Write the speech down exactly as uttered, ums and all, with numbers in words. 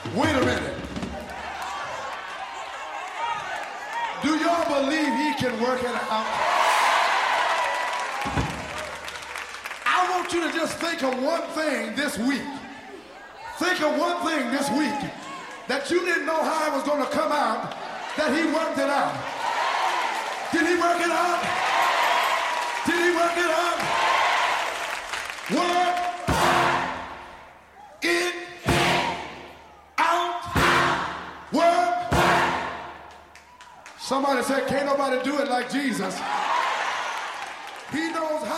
Wait a minute. Do y'all believe he can work it out? I want you to just think of one thing this week. Think of one thing this week that you didn't know how it was going to come out, that he worked it out. Did he work it out? Did he work it out? Work it out. Work. Somebody said, can't nobody do it like Jesus. He knows how.